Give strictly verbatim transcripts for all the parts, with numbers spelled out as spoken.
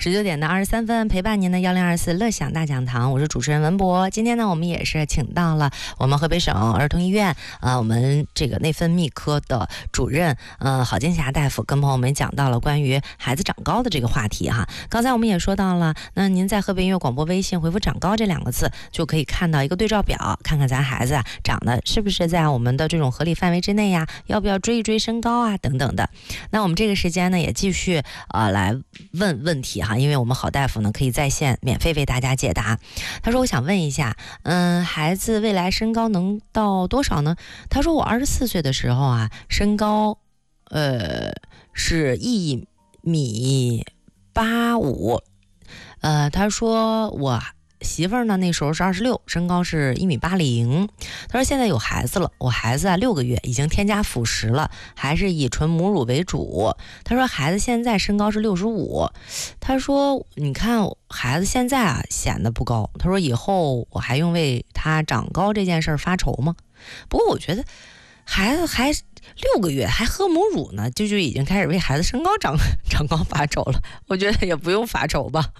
十九点的二十三分，陪伴您的幺零二四乐享大讲堂，我是主持人文博。今天呢，我们也是请到了我们河北省儿童医院呃，我们这个内分泌科的主任呃郝金霞大夫，跟朋友们讲到了关于孩子长高的这个话题哈。刚才我们也说到了，那您在河北音乐广播微信回复长高这两个字，就可以看到一个对照表，看看咱孩子啊长得是不是在我们的这种合理范围之内呀，要不要追一追身高啊等等的。那我们这个时间呢，也继续呃来问问题哈，因为我们郝大夫呢可以在线免费为大家解答。他说我想问一下，嗯，孩子未来身高能到多少呢？他说我二十四岁的时候啊，身高呃是一米八五，呃，他说我媳妇儿呢那时候是二十六，身高是一米八零。他说现在有孩子了，我孩子啊六个月，已经添加辅食了，还是以纯母乳为主。他说孩子现在身高是六十五。他说你看孩子现在啊显得不高，他说以后我还用为他长高这件事儿发愁吗？不过我觉得孩子还六个月还喝母乳呢，就就已经开始为孩子身高长长高发愁了，我觉得也不用发愁吧。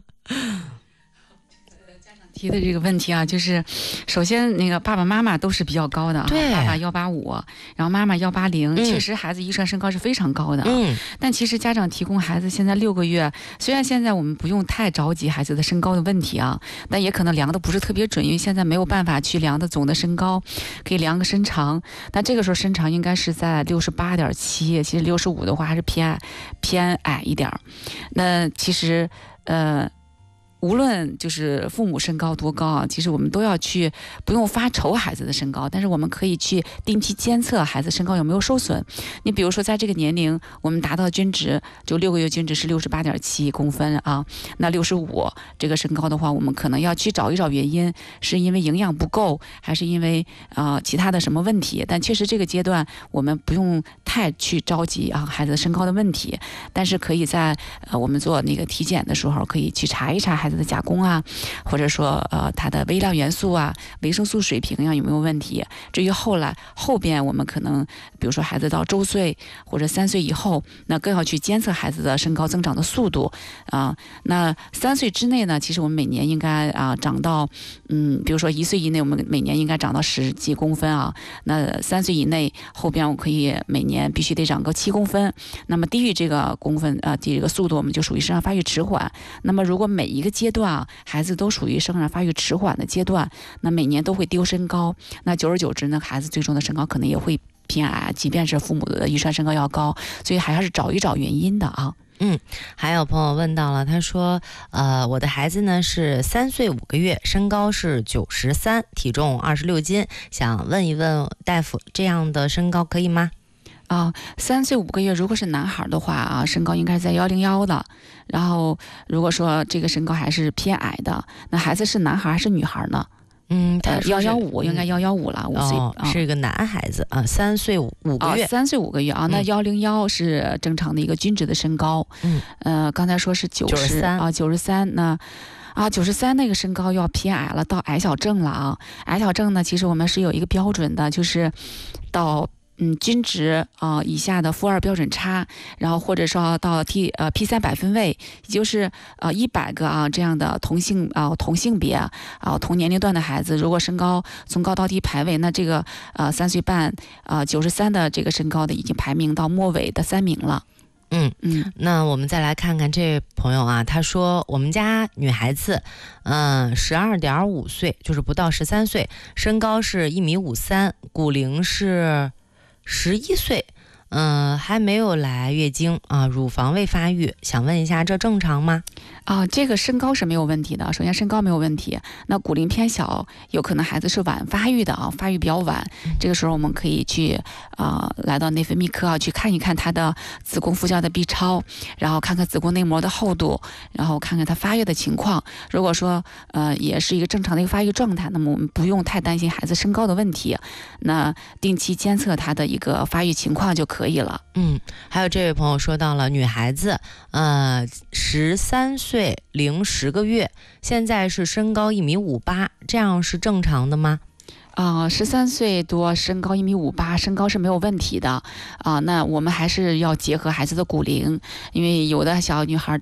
提的这个问题啊，就是首先那个爸爸妈妈都是比较高的啊，爸爸幺八五，然后妈妈幺八零，确实孩子遗传身高是非常高的啊。嗯，但其实家长提供孩子现在六个月，虽然现在我们不用太着急孩子的身高的问题啊，但也可能量的不是特别准，因为现在没有办法去量的总的身高，可以量个身长，但这个时候身长应该是在六十八点七，其实六十五的话还是偏偏矮一点。那其实呃。无论就是父母身高多高啊，其实我们都要去不用发愁孩子的身高，但是我们可以去定期监测孩子身高有没有受损。你比如说在这个年龄我们达到均值，就六个月均值是六十八点七公分啊，那六十五这个身高的话，我们可能要去找一找原因，是因为营养不够，还是因为啊、呃、其他的什么问题？但确实这个阶段我们不用太去着急啊孩子身高的问题，但是可以在呃我们做那个体检的时候可以去查一查孩子的加工啊，或者说呃它的微量元素啊、维生素水平啊有没有问题。至于后来后边我们可能比如说孩子到周岁或者三岁以后，那更要去监测孩子的身高增长的速度啊。那三岁之内呢，其实我们每年应该啊长到嗯，比如说一岁以内我们每年应该长到十几公分啊，那三岁以内后边我可以每年必须得长个七公分。那么低于这个公分啊，这个速度我们就属于生长发育迟缓。那么如果每一个阶段啊，孩子都属于生长发育迟缓的阶段，那每年都会丢身高，那久而久之呢，孩子最终的身高可能也会偏矮，即便是父母的遗传身高要高，所以还是找一找原因的啊。 嗯，还有朋友问到了，他说呃，我的孩子呢是三岁五个月，身高是九十三，体重二十六斤，想问一问大夫，这样的身高可以吗？ 啊，三岁五个月，如果是男孩的话啊，身高应该是在幺零幺的。然后如果说这个身高还是偏矮的，那孩子是男孩还是女孩呢？ 嗯，他幺幺五应该幺幺五了，五岁、 哦、是个男孩子啊，三岁五个月， 三岁五个月啊，那幺零幺是正常的一个均值的身高。嗯，呃，刚才说是九十啊，九十三那。啊，九十三那个身高要偏矮了，到矮小症了啊！矮小症呢，其实我们是有一个标准的，就是到嗯均值啊、呃、以下的负二标准差，然后或者说到 T 呃 P 三百分位，也就是呃一百个啊这样的同性啊、呃、同性别啊、呃、同年龄段的孩子，如果身高从高到低排位，那这个呃三岁半啊九十三的这个身高的已经排名到末尾的三名了。 嗯嗯，那我们再来看看这位朋友啊，他说我们家女孩子，嗯，十二点五岁，就是不到十三岁，身高是一米五三，骨龄是十一岁，嗯，还没有来月经啊，乳房未发育，想问一下，这正常吗？ 啊，这个身高是没有问题的。首先身高没有问题，那骨龄偏小，有可能孩子是晚发育的啊，发育比较晚。这个时候我们可以去啊、呃，来到内分泌科啊，去看一看他的子宫附交的 B 超，然后看看子宫内膜的厚度，然后看看他发育的情况。如果说呃也是一个正常的一个发育状态，那么我们不用太担心孩子身高的问题，那定期监测他的一个发育情况就可以了。 嗯，还有这位朋友说到了女孩子，呃，十三岁零十个月，现在是身高一米五八，这样是正常的吗？ 啊、呃，十三岁多，身高一米五八，身高是没有问题的啊、呃。那我们还是要结合孩子的骨龄，因为有的小女孩到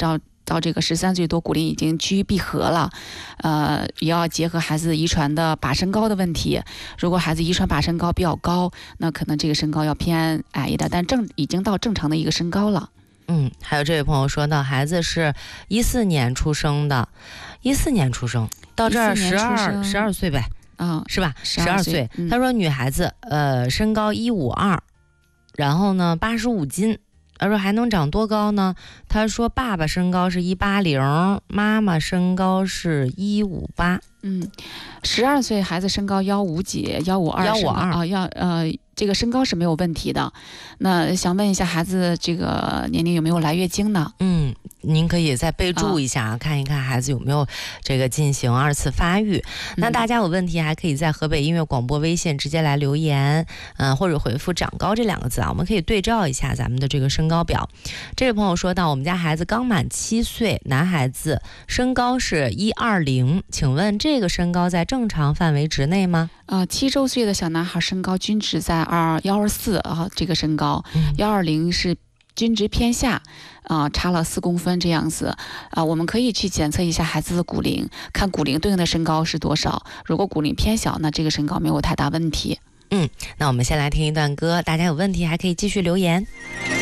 到这个十三岁多，骨龄已经趋于闭合了，呃，也要结合孩子遗传的靶身高的问题。如果孩子遗传靶身高比较高，那可能这个身高要偏矮一点，但正已经到正常的一个身高了。 嗯，还有这位朋友说到，孩子是一四年出生的，一四年出生，到这儿十二十二岁呗， 啊， 是吧？ 十二岁。 嗯、 他说女孩子，呃，身高一五二，然后呢八十五斤。他说还能长多高呢？他说爸爸身高是一八零，妈妈身高是一五八。 嗯，十二岁孩子身高幺五几，幺五二， 幺五二啊，要呃。这个身高是没有问题的，那想问一下孩子这个年龄有没有来月经呢？ 嗯，您可以再备注一下啊，看一看孩子有没有这个进行二次发育。嗯、那大家有问题还可以在河北音乐广播微信直接来留言，嗯、呃，或者回复长高这两个字啊，我们可以对照一下咱们的这个身高表。这位朋友说到，我们家孩子刚满七岁，男孩子身高是一二零，请问这个身高在正常范围之内吗？ 呃，七周岁的小男孩身高均值在二幺二四啊，这个身高幺二零是均值偏下，啊、呃，差了四公分这样子啊、呃，我们可以去检测一下孩子的骨龄，看骨龄对应的身高是多少。如果骨龄偏小，那这个身高没有太大问题。 嗯，那我们先来听一段歌，大家有问题还可以继续留言。